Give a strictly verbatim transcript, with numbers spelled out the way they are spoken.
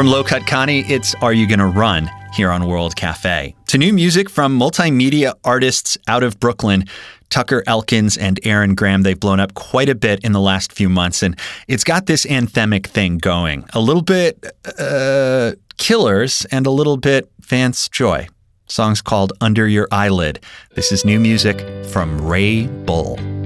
From Low Cut Connie, it's Are You Gonna Run here on World Cafe. To new music from multimedia artists out of Brooklyn, Tucker Elkins and Aaron Graham. They've blown up quite a bit in the last few months, and it's got this anthemic thing going. A little bit uh, Killers and a little bit Vance Joy. Song's called Under Your Eyelid. This is new music from Ray Bull.